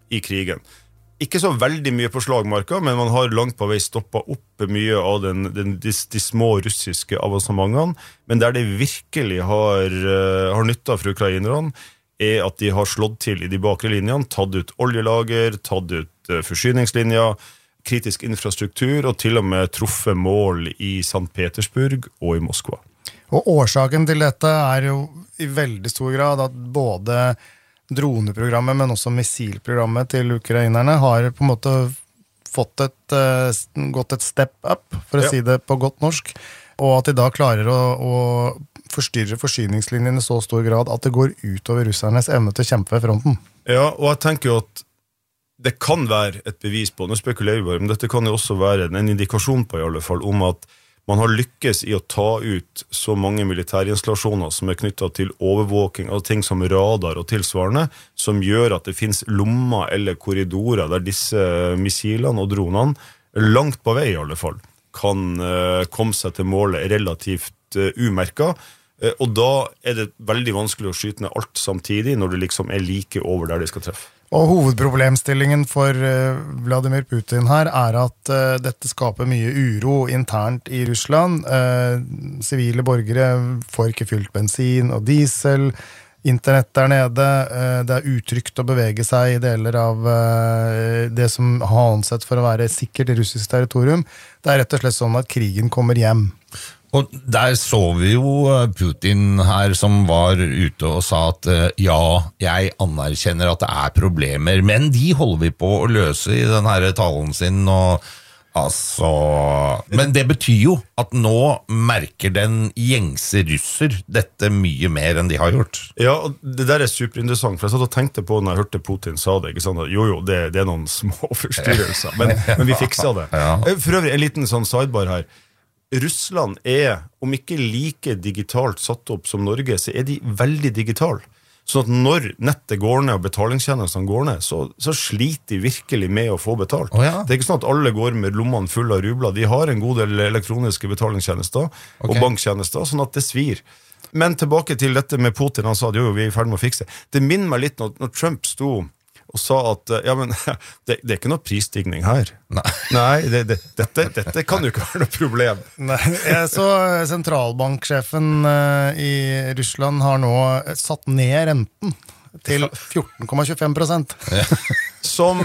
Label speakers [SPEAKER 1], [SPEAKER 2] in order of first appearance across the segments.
[SPEAKER 1] i krigen. Ikke så veldig mye på slagmarka, men man har langt på vei stoppet opp mye av de små russiske avansementene, men der det virkelig har nyttet for ukrainerne, at de har slått til i de bakre linjene, tatt ut oljelager, tatt ut forsyningslinjer, kritisk infrastruktur, og til og med truffet mål i St. Petersburg og i Moskva.
[SPEAKER 2] Og årsaken til dette jo i veldig stor grad at både droneprogrammet, men også missilprogrammet til ukrainerne har på en måte fått gått et step up, for å si det på godt norsk, og at de da klarer å forstyrre forsyningslinjene i så stor grad at det går ut over russernes evne til å kjempe ved fronten.
[SPEAKER 1] Ja, og jeg tenker jo at det kan være et bevis på, nå spekulerer vi bare, men dette kan jo også være en indikasjon på i alle fall, om at man har lykkes i å ta ut så mange militærinstallasjoner som knyttet til overvåking av ting som radar og tilsvarende, som gjør at det finnes lommer eller korridorer der disse missilene og dronene langt på vei i alle fall kan komme seg til målet relativt umerket, og da det veldig vanskelig å skyte ned alt samtidig når det liksom like over der de skal treffe.
[SPEAKER 2] Og hovedproblemstillingen for Vladimir Putin her at dette skaper mye uro internt i Russland. Sivile borgere får ikke fylt bensin og diesel, internett der nede, det utrygt å bevege seg i deler av det som har ansett for å være sikkert i russisk territorium. Det rett og slett sånn at krigen kommer hjem.
[SPEAKER 3] Og der så vi jo Putin her som var ute og sa at ja, jeg anerkjenner at det problemer, men de holder vi på å løse i den her talen sin, og altså... Men det betyr jo at nå merker den gjengse russer dette mye mer enn de har gjort.
[SPEAKER 1] Ja, og det der superinteressant, for jeg satt og tenkte på når jeg hørte Putin sa det, ikke sant? Jo, det noen små forstyrrelser, men vi fiksa det.
[SPEAKER 3] Ja.
[SPEAKER 1] For øvrig, en liten sånn sidebar her. Russland om ikke like digitalt satt opp som Norge, så de veldig digitale. Sånn at når nettet går ned og betalingstjenestene går ned, så sliter de virkelig med å få betalt.
[SPEAKER 3] Ja.
[SPEAKER 1] Det ikke sånn at alle går med lommene fulle av rubler. De har en god del elektroniske betalingstjenester og banktjenester, sånn at det svir. Men tilbake til dette med Putin, han sa at jo, vi i ferd med å fikse. Det minner meg litt når Trump sto og sa at, ja, men det ikke noe prisstigning her. Nei, dette kan jo ikke være noe problem.
[SPEAKER 2] Nei, jeg så sentralbanksjefen i Russland har nå satt ned renten til 14,25%.
[SPEAKER 1] Som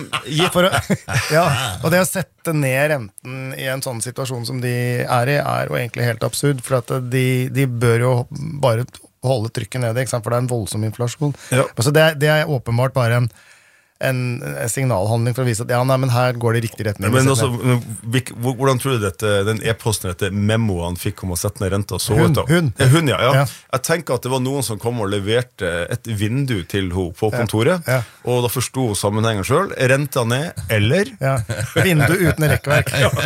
[SPEAKER 2] ja, og det å sette ned renten i en sånn situasjon som de i, jo egentlig helt absurd, for at de bør jo bare holde trykket nede, ikke sant? For det en voldsom inflasjon.
[SPEAKER 1] Ja.
[SPEAKER 2] Altså det åpenbart bare en signalhandling for å vise at ja, nei, men her går det i riktig retning.
[SPEAKER 1] Men også, hvordan tror du den e-posten, dette memoen fikk om å sette ned renta så ut da? Hun, ja. Jeg tenker at det var noen som kom og leverte et vindu til henne på kontoret, og da forstod hun sammenhengen selv, renta ned, eller?
[SPEAKER 2] Ja, vindu uten rekkverk.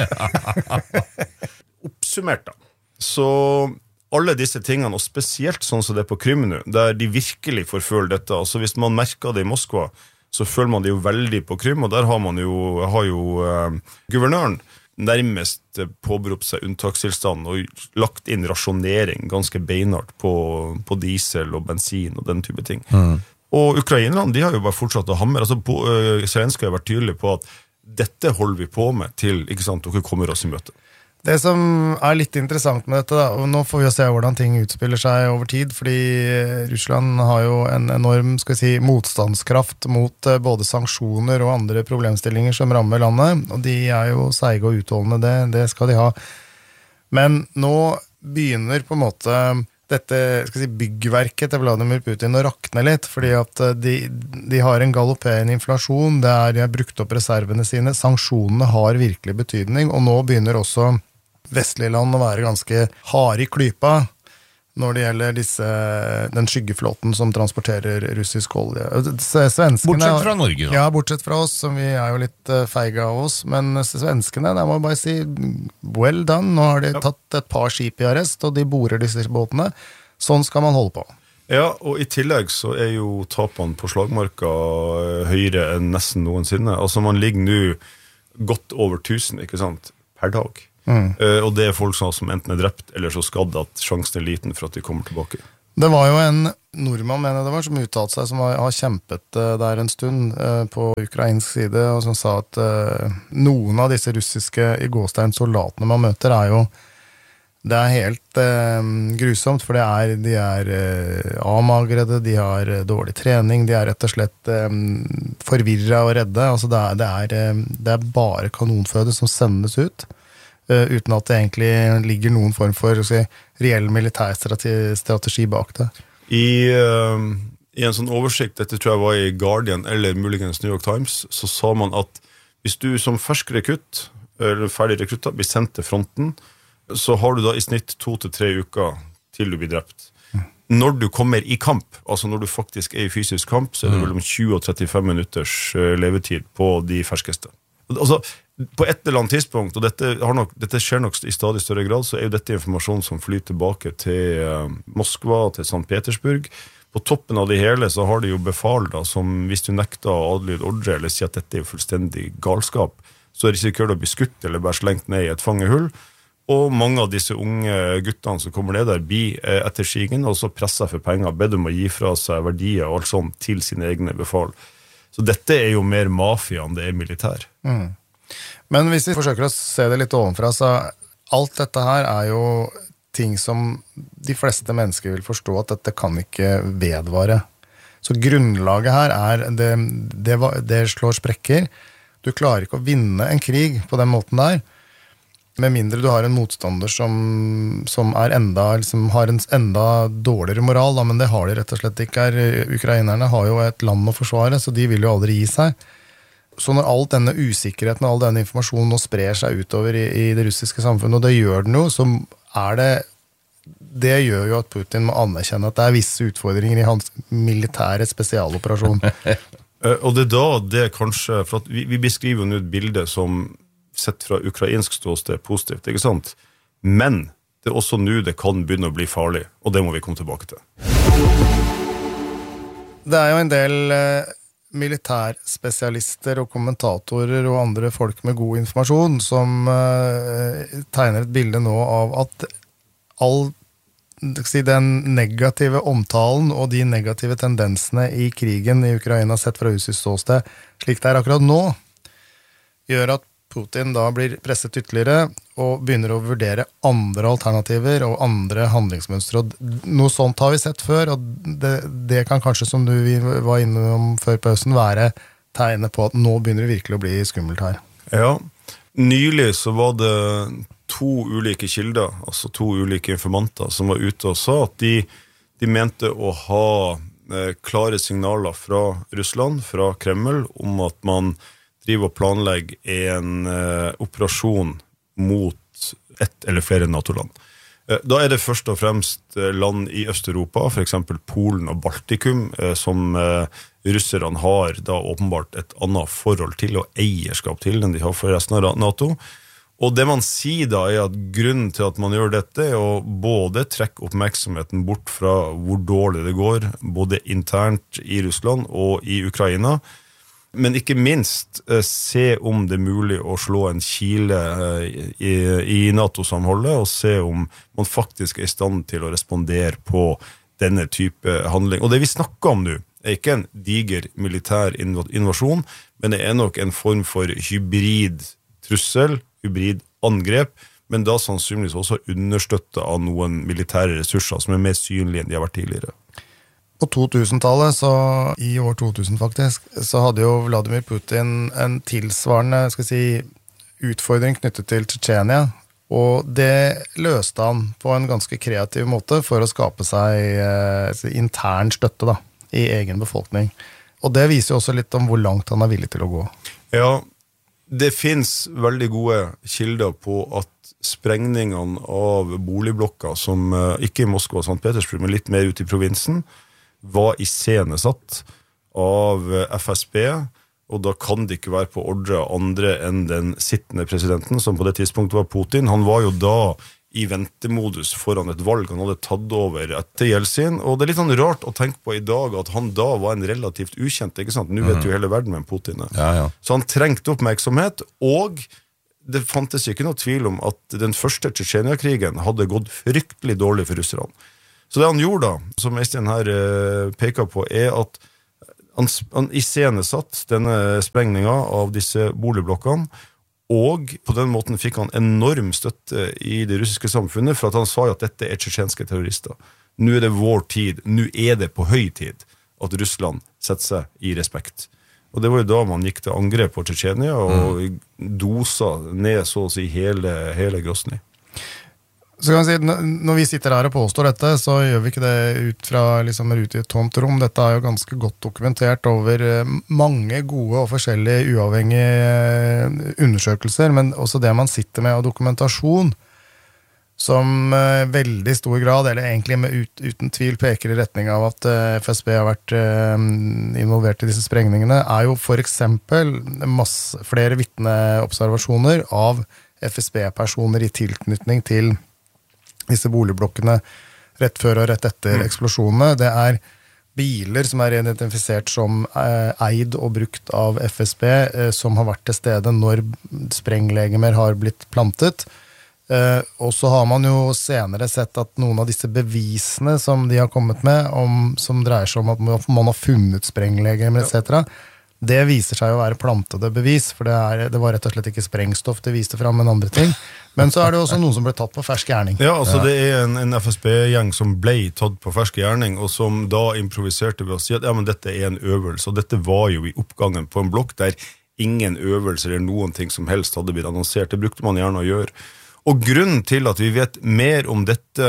[SPEAKER 1] Oppsummert da, så alle disse tingene, og spesielt sånn som det på Krym nå, der de virkelig får føle dette, altså hvis man merker det i Moskva, så føler man det jo veldig på Krym, og der har guvernøren nærmest påberopt seg unntakstilstand og lagt inn rasjonering ganske beinhardt på diesel og bensin og den type ting. Og ukrainerne, de har jo bare fortsatt å hamre. Altså, Zelenskyj har vært tydelig på at dette holder vi på med til, ikke sant, dere kommer oss i møte.
[SPEAKER 2] Det som litt interessant med dette, da, og nå får vi jo se hvordan ting utspiller seg over tid, fordi Russland har jo en enorm, skal vi si, motstandskraft mot både sanksjoner og andre problemstillinger som rammer landet, og de jo seige og utholdende, det skal de ha. Men nå begynner på en måte dette, skal vi si, byggverket til Vladimir Putin å rakne litt, fordi at de har en galopperende inflasjon, de har brukt opp reservene sine, sanksjonene har virkelig betydning, og nå begynner også vestlige land å være ganske hard i klypa når det gjelder den skyggeflåten som transporterer russisk olje.
[SPEAKER 3] Bortsett fra Norge da.
[SPEAKER 2] Ja, bortsett fra oss, som vi jo litt feige av oss, men svenskene, der må jeg bare si well done, nå har de tatt et par skip i arrest, og de borer disse båtene. Sånn skal man holde på.
[SPEAKER 1] Ja, og i tillegg så jo tapene på slagmarka høyere enn nesten noensinne. Altså man ligger nå godt over 1000, ikke sant, per dag. Og det folk som enten drept eller så skadd at sjansen liten for at de kommer tilbake.
[SPEAKER 2] Det var jo en nordmann, mener jeg det var, som uttalte seg, som har kjempet der en stund på ukrainsk side, og som sa at noen av disse russiske i gåstein soldatene man møter det helt grusomt, for de er avmagrede, de har dårlig trening, de er rett og slett forvirret og redde, altså det er bare kanonføde som sendes ut, uten at det egentlig ligger noen form for reell militærstrategi bak det.
[SPEAKER 1] I en sånn oversikt, dette tror jeg var i Guardian eller muligens New York Times, så sa man at hvis du som fersk rekrutt eller ferdig rekrutt blir sendt til fronten, så har du da i snitt 2 til 3 uker til du blir drept. Når du kommer i kamp, altså når du faktisk er i fysisk kamp, så det mellom 20 og 35 minutters levetid på de ferskeste. Altså, på et eller annet tidspunkt, og dette skjer nok i stadig større grad, så jo dette informasjon som flyr tilbake til Moskva, til St. Petersburg. På toppen av det hele så har de jo befal da, som hvis du nekter å adlyde ordre, eller si at dette jo fullstendig galskap, så risikerer du å bli skutt eller bare slengt ned i et fangehull. Og mange av disse unge guttene som kommer ned der blir etter krigen, og så presser for penger, bedt om å gi fra seg verdier og alt sånt til sine egne befal. Så dette jo mer mafia enn det militær.
[SPEAKER 2] Men hvis vi forsøker å se det litt ovenfra, så alt dette her jo ting som de fleste mennesker vil forstå at dette kan ikke vedvare. Så grunnlaget her det slår sprekker. Du klarer ikke å vinne en krig på den måten der, med mindre du har en motstander som har en enda dårligere moral, da, men det har de rett og slett ikke. Ukrainerne har jo et land å forsvare, så de vil jo aldri gi seg. Så når all denne usikkerheten og all denne informasjonen nå sprer seg utover i det russiske samfunnet, og det gjør den jo, så det gjør jo at Putin må anerkjenne at det visse utfordringer i hans militære spesialoperasjon.
[SPEAKER 1] Og det da det kanskje, for at vi beskriver jo nå et bilde som sett fra ukrainsk ståsted positivt, ikke sant? Men det også nå det kan begynne å bli farlig, og det må vi komme tilbake til.
[SPEAKER 2] Det jo en del militærspesialister og kommentatorer og andre folk med god informasjon som tegner et bilde nå av at all den negative omtalen og de negative tendensene i krigen i Ukraina sett fra russisk ståsted, slik det akkurat nå, gjør at Putin da blir presset ytterligere og begynner å vurdere andre alternativer og andre handlingsmønstre. Og noe sånt har vi sett før, og det kan kanskje, som du var innom før pausen, være tegnet på at nå begynner det virkelig å bli skummelt her.
[SPEAKER 1] Ja, nylig så var det 2 ulike kilder, altså 2 ulike informanter som var ute og sa at de mente å ha klare signaler fra Russland, fra Kreml, om at man driver og planlegger en operasjon mot ett eller flere NATO-land. Da det først og fremst land i Øst-Europa, for eksempel Polen og Baltikum, som russerne har da åpenbart et annet forhold til og eierskap til enn de har for resten av NATO. Og det man sier da at grunnen til at man gjør dette å både trekke oppmerksomheten bort fra hvor dårlig det går, både internt i Russland og i Ukraina, men ikke minst se om det mulig å slå en kile i NATO-samholdet, og se om man faktisk i stand til å respondere på denne type handling. Og det vi snakker om nå ikke en diger militær invasjon, men det nok en form for hybrid trussel, hybrid angrep, men da sannsynligvis også understøttet av noen militære ressurser som mer synlige enn de har vært tidligere.
[SPEAKER 2] På 2000-tallet, så i år 2000 faktisk, så hadde jo Vladimir Putin en tilsvarende, utfordring knyttet til Tsjetsjenia, og det løste han på en ganske kreativ måte for å skape seg intern støtte da, i egen befolkning. Og det viser jo også litt om hvor langt han villig til å gå.
[SPEAKER 1] Ja, det finnes veldig gode kilder på at sprengningene av boligblokker, som ikke i Moskva og St. Petersburg, men litt mer ute i provinsen, var iscenesatt av FSB, og da kan det ikke være på ordre andre enn den sittende presidenten, som på det tidspunktet var Putin. Han var jo da i ventemodus foran et valg han hadde tatt over etter Jeltsin, og det litt sånn rart å tenke på i dag at han da var en relativt ukjent, ikke sant? Nå vet jo hele verden hvem Putin
[SPEAKER 3] Ja.
[SPEAKER 1] Så han trengte oppmerksomhet, og det fantes ikke noe tvil om at den første Tsjetsjenia-krigen hadde gått fryktelig dårlig for russerne. Så det han gjorde da, som Øystein her peker på, at han iscenesatt denne sprengninga av disse boligblokkene, og på den måten fikk han enorm støtte i det russiske samfunnet, for at han sa at dette tsjetsjenske terrorister. Nå det vår tid, nå det på høy tid at Russland setter seg i respekt. Og det var jo da man gikk til angrep på Tsjetsjenia og dosa ned så å si hele Grosny.
[SPEAKER 2] Så kan man si, når vi sitter her og påstår dette, så gjør vi ikke det ut fra liksom ut i et tomt rom. Dette jo ganske godt dokumentert over mange gode og forskjellige uavhengige undersøkelser, men også det man sitter med av dokumentasjon, som veldig stor grad, eller egentlig uten tvil peker i retning av at FSB har vært involvert i disse sprengningene, jo for eksempel flere vitneobservasjoner av FSB-personer i tilknytning til disse boligblokkene rett før og rett etter eksplosjonene. Det biler som identifisert som eid og brukt av FSB, som har vært til stede når sprenglegemer har blitt plantet. Og så har man jo senere sett at noen av disse bevisene som de har kommet med, som dreier seg om at man har funnet sprenglegemer, etc., det viser seg å være plantede bevis, for det var rett og slett ikke sprengstoff det viste fram, men andre ting. Men så det også noen som ble tatt på fersk gjerning.
[SPEAKER 1] Ja, altså det en FSB-gjeng som ble tatt på fersk gjerning, og som da improviserte ved å si at ja, men dette en øvelse, og dette var jo i oppgangen på en blokk der ingen øvelser eller noen ting som helst hadde blitt annonsert. Det brukte man gjerne å gjøre. Og grunnen til at vi vet mer om dette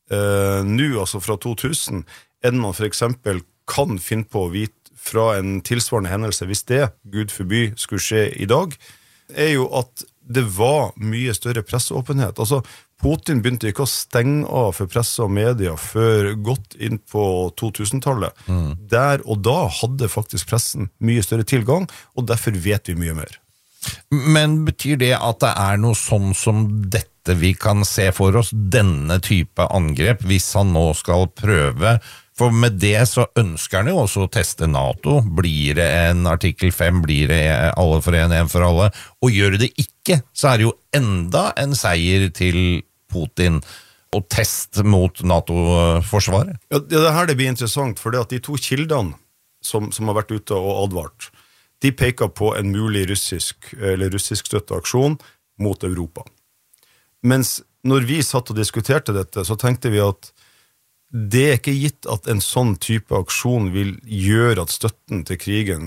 [SPEAKER 1] nå, altså fra 2000, enn man for eksempel kan finne på å vite fra en tilsvarende hendelse, hvis det, Gud forby, skulle skje i dag, jo at det var mye større presseåpenhet. Altså, Putin begynte ikke å stenge av for presse og media før godt inn på 2000-tallet. Der og da hadde faktisk pressen mye større tilgang, og derfor vet vi mye mer.
[SPEAKER 3] Men betyr det at det noe sånn som dette vi kan se for oss, denne type angrep, hvis han nå skal prøve? For med det så ønsker han jo også å teste NATO. Blir det en artikkel 5, blir det alle for en for alle? Og gjør det ikke, så det jo enda en seier til Putin og test mot NATO-forsvaret.
[SPEAKER 1] Ja, det her det blir interessant, for det at de to kildene som har vært ute og advart, de peker på en mulig russisk støttet aksjon mot Europa. Mens når vi satt og diskuterte dette, så tenkte vi at det ikke gitt at en sånn type aksjon vil gjøre at støtten til krigen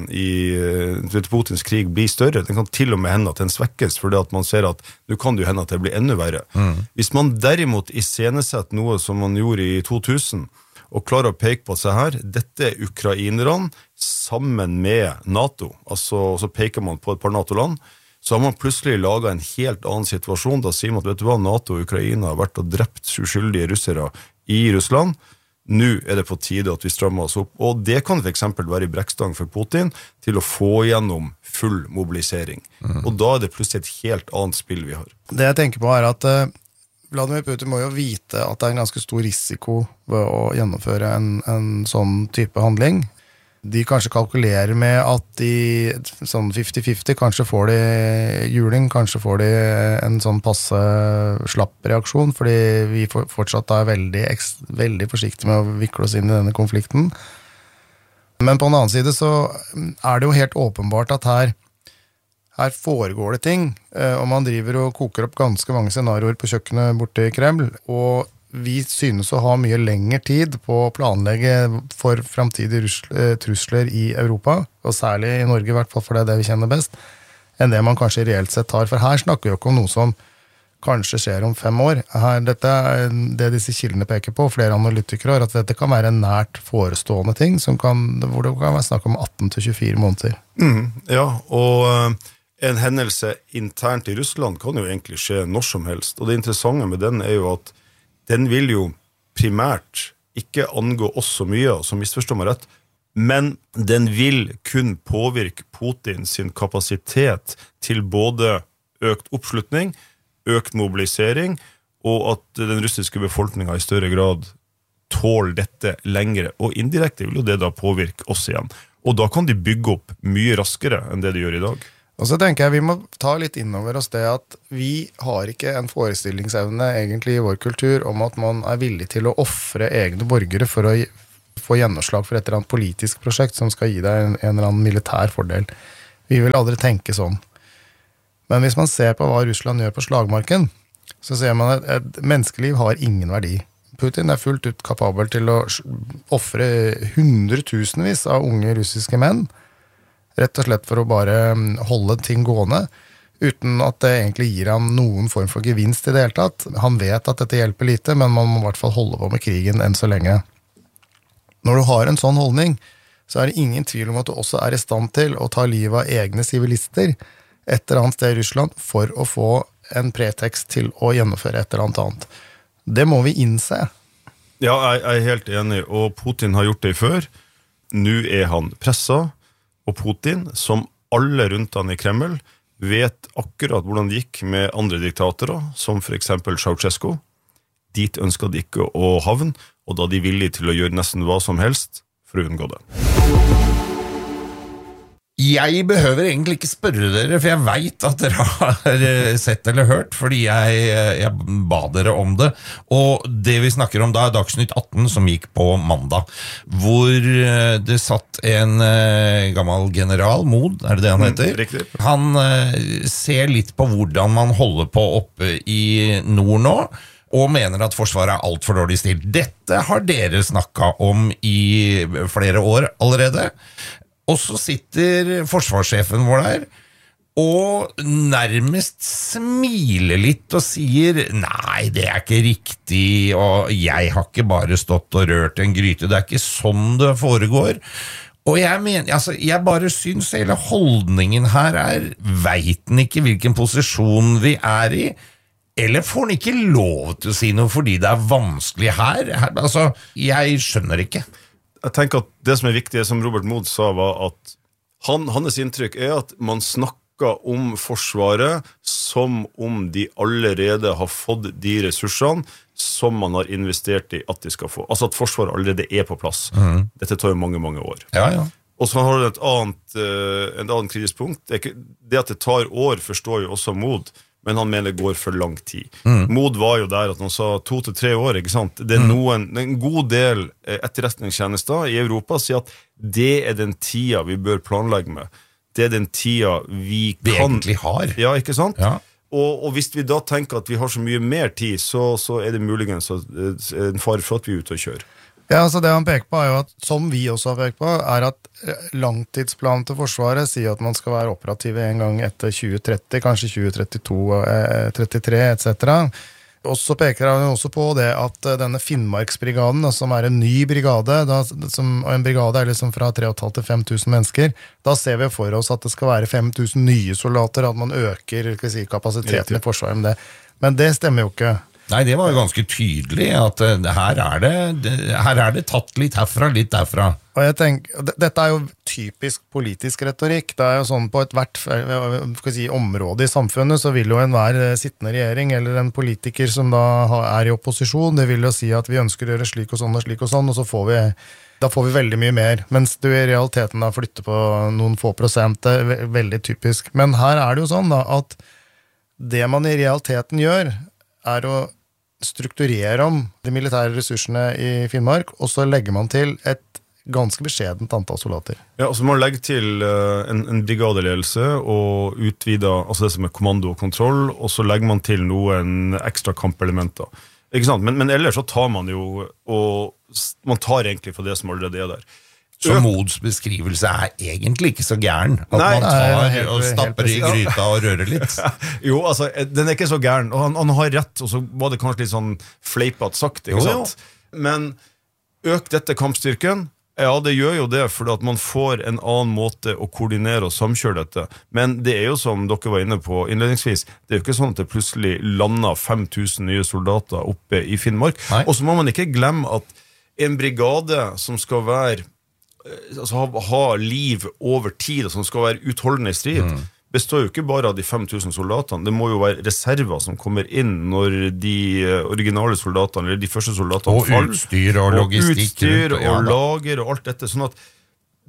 [SPEAKER 1] til Putins krig blir større. Den kan til og med hende at den svekkes, fordi at man ser at nå kan det jo hende at det blir enda verre. Hvis man derimot iscenesetter noe som man gjorde i 2000, og klarer å peke på seg her, dette ukrainerne sammen med NATO, altså så peker man på et par NATO-land, så har man plutselig laget en helt annen situasjon. Da sier man at vet du hva, NATO og Ukraina har vært og drept uskyldige russere i Russland. Nå det på tide at vi strammer oss opp. Og det kan for eksempel være i brekkstang for Putin til å få igjennom full mobilisering. Og da det plutselig et helt annet spill vi har.
[SPEAKER 2] Det jeg tenker på at Vladimir Putin må jo vite at det en ganske stor risiko ved å gjennomføre en sånn type handling. De kanskje kalkulerer med at de sånn 50-50, kanskje får de juling, kanskje får de en sånn passe slapp reaksjon, fordi vi fortsatt veldig forsiktige med å vikle oss inn i denne konflikten. Men på en annen side så det jo helt åpenbart at her foregår det ting, og man driver og koker opp ganske mange scenarioer på kjøkkenet borte i Kreml, og vi synes å ha mye lengre tid på å planlegge for fremtidige trusler i Europa, og særlig i Norge, i hvert fall for det vi kjenner best, enn det man kanskje reelt sett har. For her snakker vi jo ikke om noe som kanskje skjer om 5 år. Dette det disse kildene peker på, flere analytikere, at dette kan være en nært forestående ting, hvor det kan være snakk om 18-24 måneder.
[SPEAKER 1] Ja, og en hendelse internt i Russland kan jo egentlig skje når som helst, og det interessante med den jo at den vil jo primært ikke angå oss så mye, som misforstår meg rett, men den vil kun påvirke Putin sin kapasitet til både økt oppslutning, økt mobilisering, og at den russiske befolkningen i større grad tåler dette lengre, og indirekte vil jo det da påvirke oss igjen. Og da kan de bygge opp mye raskere enn det de gjør i dag.
[SPEAKER 2] Og så tenker jeg vi må ta litt innover oss det at vi har ikke en forestillingsevne egentlig i vår kultur om at man er villig til å offre egne borgere for å få gjennomslag for et eller annet politisk prosjekt som skal gi deg en eller annen militær fordel. Vi vil aldri tenke sånn. Men hvis man ser på hva Russland gjør på slagmarken, så ser man at et menneskeliv har ingen verdi. Putin er fullt ut kapabel til å offre hundretusenvis av unge russiske menn, rett og slett for å bare holde ting gående, uten at det egentlig gir ham noen form for gevinst i det hele tatt. Han vet at dette hjelper lite, men man må i hvert fall holde på med krigen enn så lenge. Når du har en sånn holdning, så er det ingen tvil om at du også er i stand til å ta livet av egne sivilister et eller annet sted i Russland for å få en pretekst til å gjennomføre et eller annet. Det må vi innse.
[SPEAKER 1] Ja, jeg er helt enig, og Putin har gjort det før. Nå er han presset, og Putin, som alle rundt han i Kreml, vet akkurat hvordan det gikk med andre diktatorer, som for eksempel Ceausescu. Dit ønsket de ikke å havne, og da de villige til å gjøre nesten hva som helst for å unngå det.
[SPEAKER 3] Jeg behøver egentlig ikke spørre dere, for jeg vet at dere har sett eller hørt, fordi jeg ba dere om det. Og det vi snakker om da er Dagsnytt 18 som gikk på mandag, hvor det satt en gammel general, Mod, er det det han heter?
[SPEAKER 1] Riktig.
[SPEAKER 3] Han ser litt på hvordan man holder på oppe i nord nå, og mener at forsvaret er alt for dårlig stilt. Dette har dere snakket om i flere år allerede. Og så sitter forsvarssjefen vår der, og nærmest smiler litt og sier, nei, det er ikke riktig, og jeg har ikke bare stått og rørt en gryte, det er ikke sånn det foregår. Og jeg mener, altså, jeg bare synes hele holdningen her vet den ikke hvilken posisjon vi er i, eller får den ikke lov til å si noe fordi det er vanskelig her? Altså, jeg skjønner ikke.
[SPEAKER 1] Jeg tenker at det som er viktig, som Robert Mod sa, var at hans inntrykk er at man snakker om forsvaret som om de allerede har fått de ressursene som man har investert i at de skal få. Altså at forsvaret allerede er på plass. Dette tar jo mange, mange år.
[SPEAKER 3] Ja, ja.
[SPEAKER 1] Og så har du et annet kritisk punkt. Det at det tar år forstår jo også Mod, men han mener det går for lang tid. Mod var jo der at han sa 2 til 3 år, ikke sant? Det er en god del etterretningstjenester i Europa sier at det er den tida vi bør planlegge med. Det er den tida vi
[SPEAKER 3] egentlig har.
[SPEAKER 1] Ja, ikke sant?
[SPEAKER 3] Ja.
[SPEAKER 1] Og hvis vi da tenker at vi har så mye mer tid, så er det muligens en fare for at vi er ute og kjører.
[SPEAKER 2] Ja, altså det han peker på er jo at, som vi også har pekt på, er at langtidsplanen til Forsvaret sier at man skal være operative en gang etter 2030, kanskje 2032, 33, etc. Og så peker han også på det at denne Finnmarksbrigaden, som er en ny brigade, og en brigade er liksom fra 3.500 til 5.000 mennesker, da ser vi for oss at det skal være 5.000 nye soldater, at man øker kapasiteten i Forsvaret med det. Men det stemmer jo ikke.
[SPEAKER 3] Nei, det var jo ganske tydelig at her er det tatt litt herfra, litt derfra.
[SPEAKER 2] Og jeg tenker, dette er jo typisk politisk retorikk. Det er jo sånn på hvert område i samfunnet, så vil jo enhver sittende regjering, eller en politiker som da er i opposisjon, det vil jo si at vi ønsker å gjøre slik og sånn, og så får vi veldig mye mer. Mens du i realiteten da flytter på noen få prosent, det er veldig typisk. Men her er det jo sånn da, at det man i realiteten gjør, er å strukturere om de militære ressursene i Finnmark, og så legger man til et ganske beskjedent antall soldater.
[SPEAKER 1] Ja, altså man legger til en brigadeledelse og utvider, altså det som er kommando og kontroll, og så legger man til noen ekstra kampelementer. Ikke sant? Men ellers så tar man jo, og man tar egentlig for det som allerede er der.
[SPEAKER 3] Så Mods beskrivelse er egentlig ikke så gæren, at man tar og stapper i gryta og rører litt.
[SPEAKER 1] Jo, altså, den er ikke så gæren, og han har rett, og så var det kanskje litt sånn fleipat sagt, ikke sant? Men øk dette kampstyrken, ja, det gjør jo det, for at man får en annen måte å koordinere og samkjøre dette. Men det er jo som dere var inne på innledningsvis, det er jo ikke sånn at det plutselig lander 5.000 nye soldater oppe i Finnmark. Og så må man ikke glemme at en brigade som skal være altså ha liv over tid, og som skal være utholdende i strid, består jo ikke bare av de 5.000 soldatene. Det må jo være reserver som kommer inn når de originale soldatene, eller de første soldatene faller.
[SPEAKER 3] Og utstyr og logistikk.
[SPEAKER 1] Og utstyr og lager og alt dette. Sånn at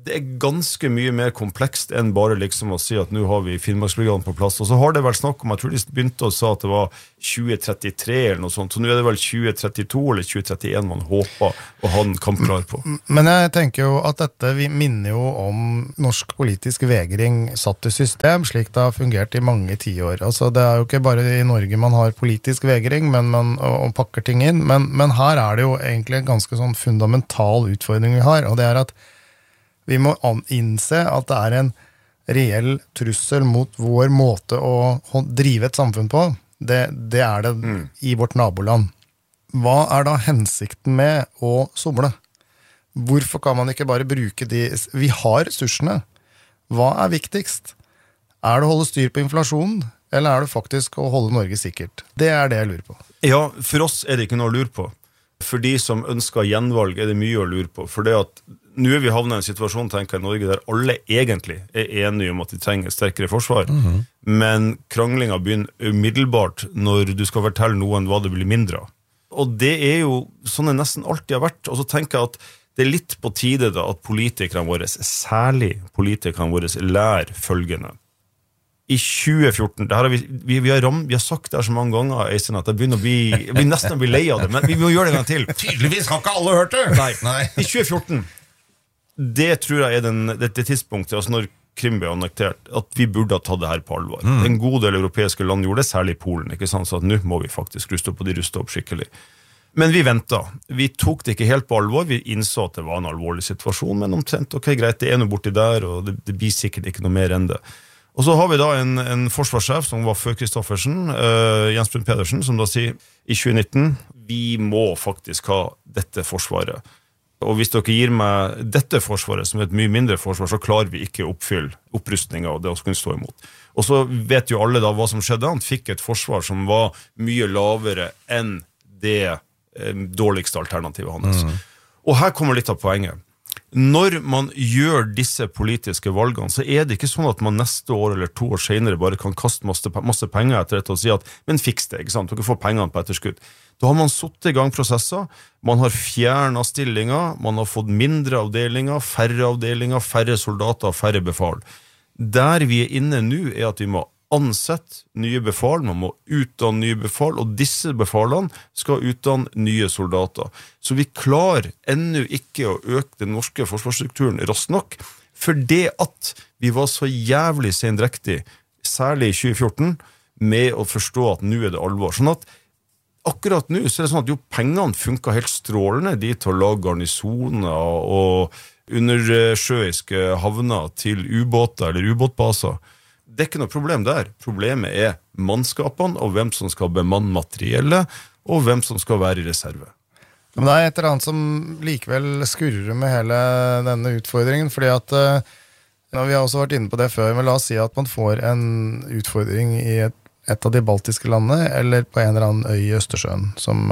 [SPEAKER 1] Det ganske mye mer komplekst enn bare liksom å si at nå har vi Finnmarksbrigaden på plass. Og så har det vel snakk om, jeg tror de begynte å sa at det var 2033 eller noe sånt, så nå det vel 2032 eller 2031 man håper å ha den kampklar på.
[SPEAKER 2] Men jeg tenker jo at dette vi minner jo om norsk politisk vegring satt i system, slik det har fungert i mange tiår. Altså det jo ikke bare i Norge man har politisk vegring og pakker ting inn, men her det jo egentlig en ganske sånn fundamental utfordring vi har, og det at vi må innse at det en reell trussel mot vår måte å drive et samfunn på. Det det i vårt naboland. Hva da hensikten med å somle? Hvorfor kan man ikke bare bruke vi har ressursene? Hva viktigst? Det å holde styr på inflasjonen, eller det faktisk å holde Norge sikkert? Det det jeg lurer på.
[SPEAKER 1] Ja, for oss det ikke noe å lure på. For de som ønsker gjenvalg det mye å lure på. For det at nå vi havnet i en situasjon, tenker jeg, i Norge der alle egentlig enige om at de trenger sterkere forsvar. Men kranglinga begynner umiddelbart når du skal fortelle noen hva det blir mindre av. Og det jo sånn det nesten alltid har vært. Og så tenker jeg at det litt på tide da at politikerne våre, særlig politikerne våre, lærer følgende. I 2014, det her vi har sagt det her så mange ganger, Øystein, at jeg begynner nesten å bli lei av det, men vi må gjøre det en gang til.
[SPEAKER 3] Tydeligvis har ikke alle hørt det.
[SPEAKER 1] Nei. I 2014, det tror jeg det tidspunktet, altså når Krim ble annektert, at vi burde ha tatt det her på alvor. En god del europeiske land gjorde det, særlig Polen, ikke sant? Så at nå må vi faktisk ruste opp, og de ruste opp skikkelig. Men vi ventet. Vi tok det ikke helt på alvor, vi innså at det var en alvorlig situasjon, men omtrent, ok, greit, det noe borti der, og det blir sikkert ikke noe mer enn det. Og så har vi da en forsvarssjef som var før Kristoffersen, Jens Brun Pedersen, som da sier i 2019, vi må faktisk ha dette forsvaret. Og hvis dere gir meg dette forsvaret som et mye mindre forsvar, så klarer vi ikke å oppfylle opprustningen og det å kunne stå imot. Og så vet jo alle da hva som skjedde. Han fikk et forsvar som var mye lavere enn det dårligste alternativet hans. Og her kommer litt av poenget. Når man gjør disse politiske valgene, så det ikke sånn at man neste år eller 2 år senere bare kan kaste masse penger etter dette og si at, men fiks det, ikke sant? Dere får pengene på etterskudd. Da har man satt i gang prosesser, man har fjernet stillinger, man har fått mindre avdelinger, færre soldater, færre befal. Der vi inne nå at vi må ansette nye befal, man må utdanne nye befal, og disse befalene skal utdanne nye soldater. Så vi klarer ennå ikke å øke den norske forsvarsstrukturen raskt nok, for det at vi var så jævlig sendrektig, særlig i 2014, med å forstå at nå det alvor. Sånn at akkurat nå så det sånn at jo pengene funker helt strålende de til å lage garnisoner og undersjøiske havner til ubåter eller ubåtbaser. Det ikke noe problem der. Problemet mannskapene og hvem som skal bemanne materiellet og hvem som skal være i reserve.
[SPEAKER 2] Men det et eller annet som likevel skurrer med hele denne utfordringen, fordi at vi har også vært inne på det før, men la oss si at man får en utfordring i et av de baltiske landene, eller på en eller annen øy i Østersjøen, som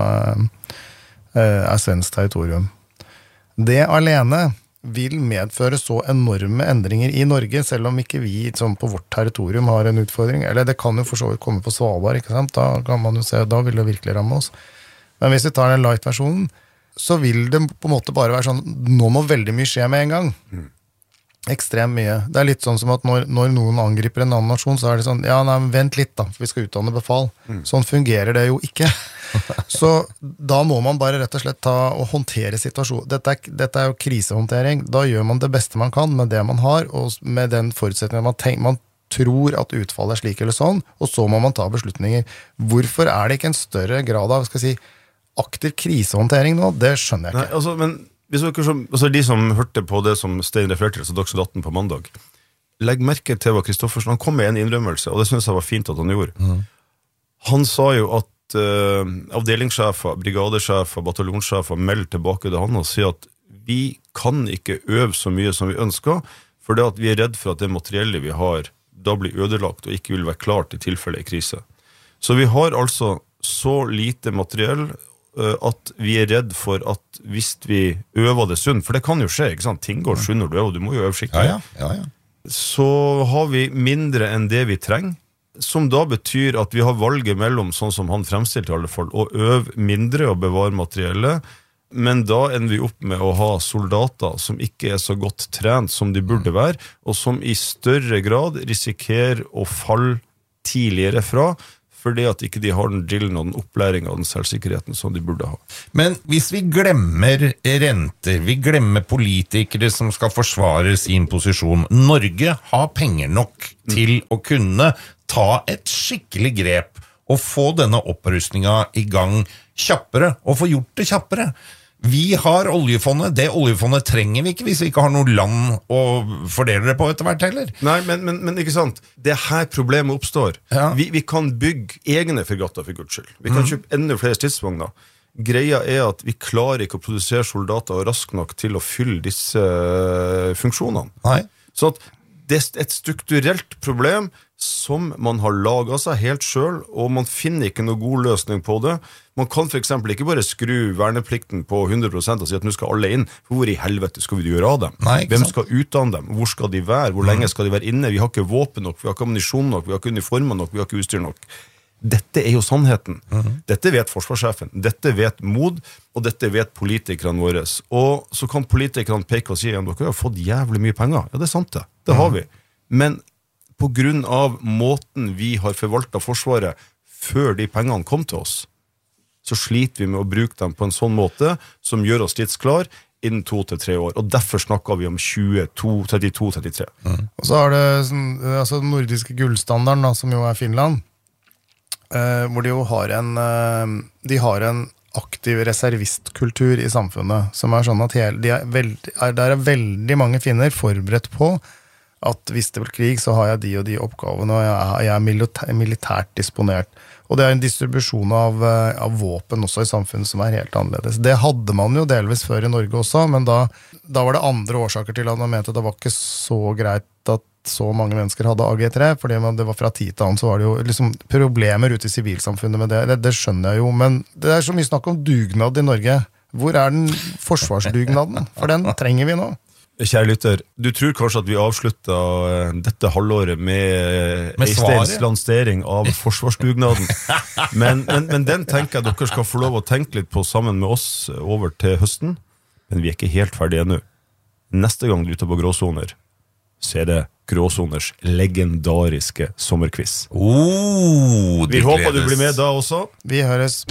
[SPEAKER 2] svensk territorium. Det alene vil medføre så enorme endringer i Norge, selv om ikke vi som på vårt territorium har en utfordring. Eller det kan jo for så vidt komme på Svalbard, ikke sant? Da kan man jo se, da vil det virkelig ramme oss. Men hvis vi tar den light-versjonen, så vil det på en måte bare være sånn, nå må veldig mye skje med en gang. Ekstremt mye. Det litt sånn som at når noen angriper en annen nasjon, så det sånn, ja, nei, vent litt da, for vi skal utdanne befal. Sånn fungerer det jo ikke. Så da må man bare rett og slett ta og håndtere situasjonen. Dette jo krisehåndtering. Da gjør man det beste man kan med det man har, og med den forutsetningen man tror at utfallet slik eller sånn, og så må man ta beslutninger. Hvorfor det ikke en større grad av, skal jeg si, aktiv krisehåndtering nå? Det skjønner jeg ikke.
[SPEAKER 1] Nei, altså, men hvis dere de som hørte på det som Stein refererte til, så Dagsnytt 18 på mandag, legg merke til hva Kristoffersen, han kom med en innrømmelse, og det synes jeg var fint at han gjorde. Han sa jo at avdelingssjefer, brigadesjefer, bataljonssjefer melder tilbake til han og sier at vi kan ikke øve så mye som vi ønsker, for det at vi redd for at det materiellet vi har da blir ødelagt og ikke vil være klart i tilfelle i krise. Så vi har altså så lite materiell at vi redd for at hvis vi øver det sunn, for det kan jo skje, ikke sant? Ting går sunn når du øver, du må jo øve skikkelig.
[SPEAKER 3] Ja.
[SPEAKER 1] Så har vi mindre enn det vi trenger, som da betyr at vi har valget mellom, sånn som han fremstilte i alle fall, å øve mindre og bevare materiellet, Men da ender vi opp med å ha soldater som ikke så godt trent som de burde være, og som I større grad risikerer å falle tidligere fra, fordi at ikke de har den drillen og den opplæringen og den selvsikkerheten som de burde ha.
[SPEAKER 3] Men hvis vi glemmer renter, vi glemmer politikere som skal forsvare sin posisjon, Norge har penger nok til å kunne ta et skikkelig grep og få denne opprustningen I gang kjappere, og få gjort det kjappere. Vi har oljefondet, det oljefondet trenger vi ikke hvis vi ikke har noe land å fordele det på etter hvert heller.
[SPEAKER 1] Nei, men ikke sant, det her problemet oppstår.
[SPEAKER 3] Ja.
[SPEAKER 1] Vi kan bygge egne fregatter for Guds skyld. Vi kan kjøpe enda flere stridsvogner. Greia at vi klarer ikke å produsere soldater raskt nok til å fylle disse funksjonene.
[SPEAKER 3] Nei.
[SPEAKER 1] Så at det et strukturelt problem som man har laget seg helt selv, og man finner ikke noen god løsning på det. Man kan for eksempel ikke bare skru verneplikten på 100% og si at nå skal alle inn, for hvor I helvete skal vi gjøre av dem?
[SPEAKER 3] Nei,
[SPEAKER 1] Hvem skal utdanne dem? Hvor skal de være? Hvor lenge skal de være inne? Vi har ikke våpen nok, vi har ikke ammunisjon nok, vi har ikke uniformer nok, vi har ikke utstyr nok. Dette jo sannheten. Dette vet forsvarssjefen, dette vet MOD, og dette vet politikerne våre. Og så kan politikerne peke og si, ja, dere har fått jævlig mye penger. Ja, det sant det. Det har vi. Men på grunn av måten vi har forvaltet forsvaret før de pengene kom til oss, så sliter vi med å bruke dem på en sånn måte som gjør oss stridsklar innen 2 til 3 år. Og derfor snakker vi om 22, 32, 33.
[SPEAKER 2] Og så har det altså den nordiske gullstandarden, da, som jo Finland, hvor de jo har en aktiv reservistkultur I samfunnet, som sånn at der veldig mange finner forberedt på at hvis det blir krig, så har jeg de og de oppgavene, og jeg militært disponert. Og det en distribusjon av våpen også I samfunnet som helt annerledes. Det hadde man jo delvis før I Norge også, men da var det andre årsaker til at man mente at det var ikke så greit at så mange mennesker hadde AG3, fordi det var fra tid til annen, så var det jo liksom problemer ute I sivilsamfunnet med det skjønner jeg jo, men det så mye snakk om dugnad I Norge. Hvor den forsvarsdugnaden? For den trenger vi nå.
[SPEAKER 1] Kjære lytter, du tror kanskje at vi avsluttet dette halvåret med Øysteins lansering av forsvarsdugnaden, men den tenker jeg dere skal få lov å tenke litt på sammen med oss over til høsten, men vi ikke helt ferdige ennå. Neste gang du tar på Gråsoner, så det Gråsoners legendariske sommerquiz. Vi håper du blir med da også.
[SPEAKER 2] Vi høres.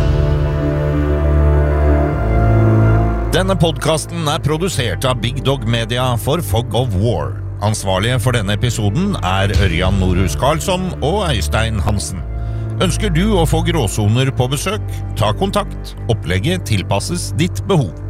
[SPEAKER 3] Denne podcasten produsert av Big Dog Media for Fog of War. Ansvarlige for denne episoden Ørjan Norhus Karlsson og Øystein Hansen. Ønsker du å få Gråsoner på besøk? Ta kontakt. Opplegget tilpasses ditt behov.